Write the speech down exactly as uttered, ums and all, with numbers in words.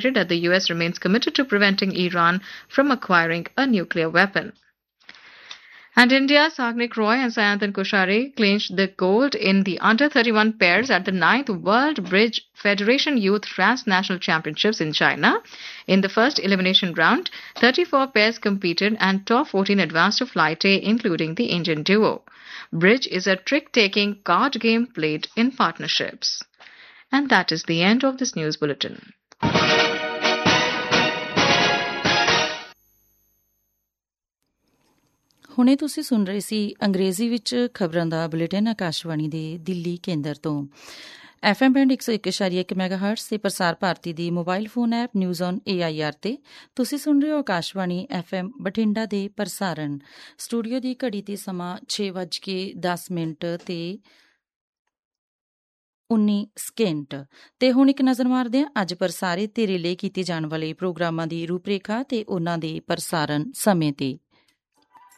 reiterated that the U S remains committed to preventing Iran from acquiring a nuclear weapon. And India's Sagnik Roy and Sayantan Koshari clinched the gold in the under thirty-one pairs at the ninth World Bridge Federation Youth Transnational Championships in China. In the first elimination round, thirty-four pairs competed and top fourteen advanced to flight A, including the Indian duo. Bridge is a trick-taking card game played in partnerships. And that is the end of this news bulletin. ਹੁਣੇ ਤੁਸੀਂ ਸੁਣ ਰਹੇ ਸੀ ਅੰਗਰੇਜ਼ੀ ਵਿੱਚ ਖਬਰਾਂ ਦਾ bulletin Akashvani ਦੇ ਦਿੱਲੀ ਕੇਂਦਰ ਤੋਂ। F M band ਇੱਕ ਸੌ ਇੱਕ ਇਸ਼ਾਰੀਆ ਇੱਕ ਮੈਗਾਹਰਟਸ ਤੇ ਪ੍ਰਸਾਰ ਭਾਰਤੀ ਦੀ mobile phone app news on A I R ਤੇ ਤੁਸੀਂ ਸੁਣ ਰਹੇ ਹੋ ਆਕਾਸ਼ਵਾਣੀ ਐਫ ਐਮ ਬਠਿੰਡਾ ਦੇ ਪ੍ਰਸਾਰਣ। ਸਟੂਡੀਓ ਦੀ ਘੜੀ ਤੇ ਸਮਾਂ ਛੇ ਵੱਜ ਕੇ ਦਸ ਮਿੰਟ ਤੇ ਉੱਨੀ ਸਕਿੰਟ। ਤੇ ਹੁਣ ਇੱਕ ਨਜ਼ਰ ਮਾਰਦੇ ਹਾਂ ਅੱਜ ਪ੍ਰਸਾਰਿਤ ਤੇ ਰਿਲੇ ਕੀਤੇ ਜਾਣ ਵਾਲੇ ਪ੍ਰੋਗਰਾਮਾਂ ਦੀ ਰੂਪਰੇਖਾ ਤੇ ਉਹਨਾਂ ਦੇ ਪ੍ਰਸਾਰਣ ਸਮੇਂ ਤੇ।